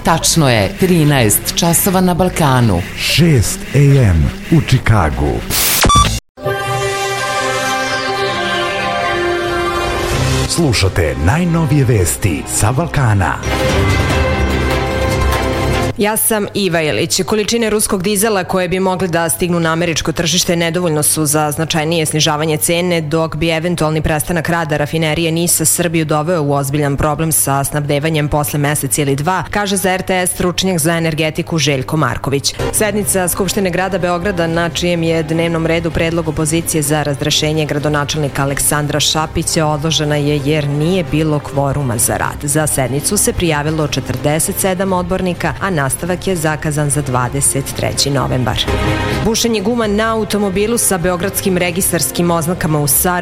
Tačno je 13 časova na Balkanu. 6 AM u Čikagu. Slušate najnovije vesti sa Balkana. Ja sam Iva Jelić. Količine ruskog dizela koje bi mogli da stignu na američko tržište nedovoljno su za značajnije snižavanje cene, dok bi eventualni prestanak rada rafinerije NIS Srbiju doveo u ozbiljan problem sa snabdevanjem posle mesec ili dva, kaže za RTS stručnjak za energetiku Željko Marković. Sednica Skupštine grada Beograda, na čijem je dnevnom redu predlog opozicije za razrešenje gradonačelnika Aleksandra Šapića, odložena je jer nije bilo kvoruma za rad. Za sednicu se prijavilo 47 odbornika, a nastavak je zakazan za 23. novembar. Bušenje guma na automobilu sa beogradskim registarskim oznakama u Sarajevu